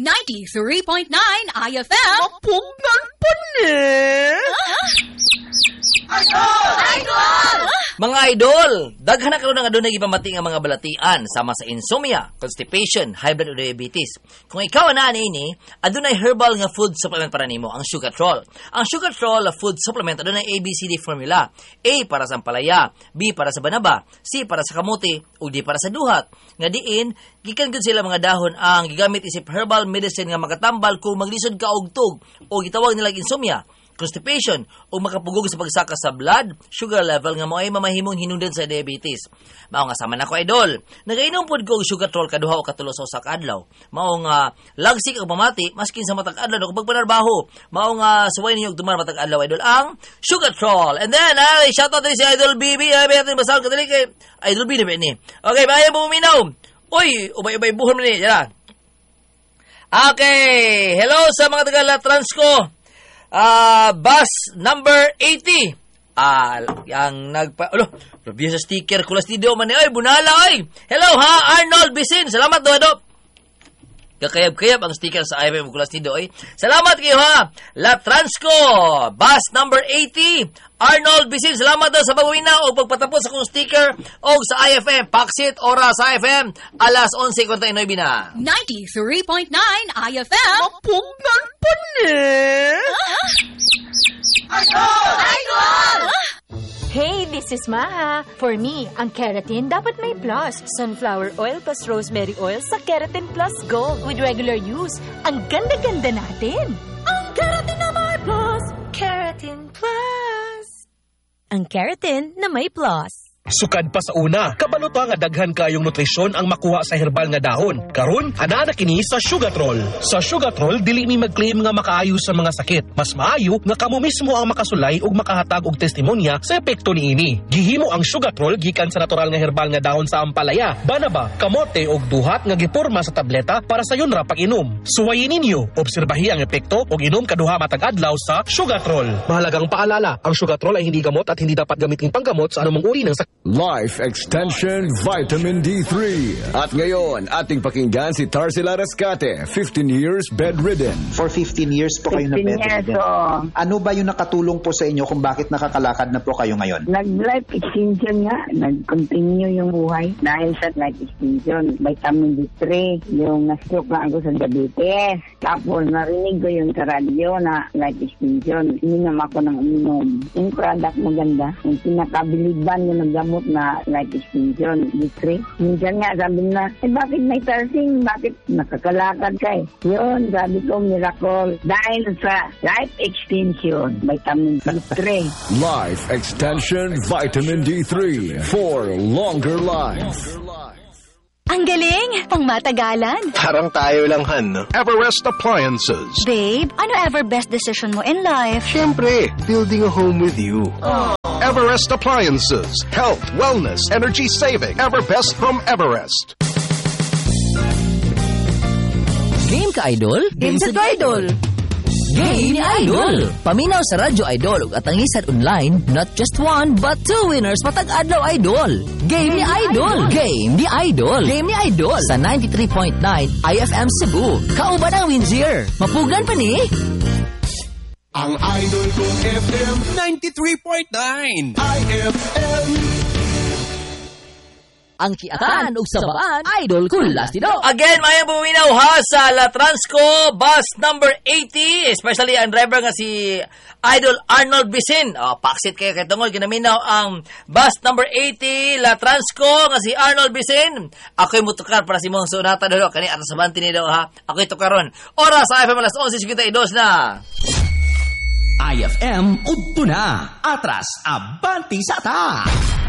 93.9 IFM. Mapugnan pa ni. Mga idol, daghan na karon nga adunay gipamati nga mga balatian sama sa insomnia, constipation, high blood o diabetes. Kung ikaw ana ini, adunay herbal nga food supplement para nimo, ang Sugatrol. Ang Sugatrol food supplement adunay ABCD formula. A para sa ampalaya, B para sa banaba, C para sa kamuti, ug D para sa duhat. Nga diin, gikan gud sila mga dahon ang gigamit isip herbal medicine nga makatambal kung maglisod ka og tug o gitawag nila insomnia, constipation o makapugog sa pagsaka sa blood sugar level nga moay mamahimong hinungdan sa diabetes. Mao nga sama nako idol. Nagainom pud ko og Sugatrol kaduha o katulo sa usa ka adlaw. Mao nga lagsik og pamati maskin sa matag adlaw kung pagpanarbaho. Mao nga suway ninyo og tumar matag adlaw idol ang Sugatrol. And then shout out din si Idol BB. Ay natin basal kadali kay Idol BB ni. Okay, bayan mo minaw. Oy, ubay-ubay buhon ni. Yan. Okay, hello sa mga taga La Transco. Bus number 80. Ang review sa sticker kulas video man ni. Ay, bunala ay. Hello ha, Arnold Bisin. Salamat do. Kakayab-kayab ang sticker sa IFM kulas nido ay. Salamat kayo ha. La Transco, bus number 80. Arnold Bisin, salamat daw sa pagwina o pagpatapos sa kong sticker o sa IFM. Paksit, oras sa IFM, alas 11:49 na. 93.9 IFM. Mapugnan pa ni. Idol! Hey, this is Maha. For me, ang keratin dapat may plus. Sunflower oil plus rosemary oil sa Keratin Plus Gold with regular use. Ang ganda-ganda natin. Ang keratin na may plus. Keratin Plus. Ang keratin na may plus. Sukad pa sa una, kabaluto nga daghan kayong nutrisyon ang makuha sa herbal nga dahon. Karon, ana na kini sa Sugatrol. Sa Sugatrol, dili mi mag-claim nga makaayo sa mga sakit. Mas maayo nga kamo mismo ang makasulay ug makahatag og testimonya sa epekto niini. Gihimo ang Sugatrol gikan sa natural nga herbal nga dahon sa ampalaya, banaba, kamote ug duhat nga giporma sa tableta para sa yun ra pag-inom. Suwayin ninyo, obserbahi ang epekto ug inom kaduha matag adlaw sa Sugatrol. Mahalagang paalala, ang Sugatrol ay hindi gamot at hindi dapat gamitin panggamot sa anumang uri ng sakit. Life Extension Vitamin D3. At ngayon, ating pakinggan si Tarsila Rascate, 15 years bedridden. For 15 years po kayo na bedridden. Ano ba yung nakatulong po sa inyo kung bakit nakakalakad na po kayo ngayon? Nag-life extension nga. Nag-continue yung buhay dahil sa life extension. Vitamin D3, yung na-stroke na ako sa diabetes. Tapos narinig ko yung sa radyo na life extension. Ininom ako ng uminom. Yung product maganda. Yung pinakabiliban yung naggamot na life extension, D3. Minsan nga sabi na, bakit may tarsing? Bakit nakakalakad ka eh? Yun, sabi ko, miracle. Dahil sa life extension, vitamin D3. Life Extension Vitamin D3 for longer life. Ang galing! Pangmatagalan. Parang tayo lang, Han, no? Everest Appliances. Babe, ano ever best decision mo in life? Siyempre, building a home with you. Everest Appliances. Health, wellness, energy saving. Everbest from Everest. Game ka, Idol? Game sa Idol. Game ni Idol! Paminaw sa Radyo Idol ug atangisan online, not just one but two winners matag adlaw Idol. Game ni Idol! Game ni Idol! Game ni Idol sa 93.9 IFM Cebu. Kauban ang wins here. Mapugan pa ni? Ang Idol ko FM 93.9 IFM. Ang kiatan ug sabaan Idol Kulas Tido. Again, mayang puminaw ha sa La Transco bus number 80, especially ang driver nga si Idol Arnold Bisin. Paksit kayo kay tungod ginaminaw ang bus number 80 La Transco nga si Arnold Bisin. Ako'y mutukar para si mong sunata daw kani atas sa banti ni daw ha. Ako'y tukaron. Oras sa IFM alas 11:52 na. IFM udto na. Atras abanti sa ta.